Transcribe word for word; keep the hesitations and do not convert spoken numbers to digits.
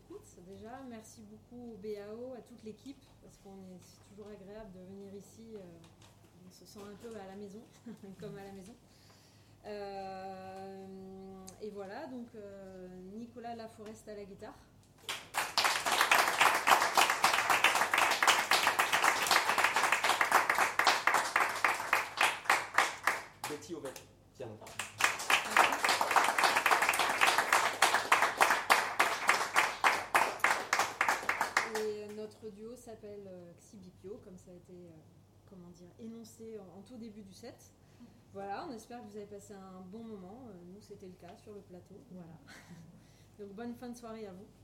écoute. Déjà, merci beaucoup au B A O, à toute l'équipe, parce qu'on est, c'est toujours agréable de venir ici. Euh, on se sent un peu à la maison, comme à la maison. Euh, et voilà, donc euh, Nicolas Laforest à la guitare. Betty Auvet, piano. Et notre duo s'appelle euh, Xibipio, comme ça a été euh, comment dire, énoncé en, en tout début du set. Voilà, on espère que vous avez passé un bon moment. Euh, nous, c'était le cas sur le plateau. Voilà. Donc, bonne fin de soirée à vous.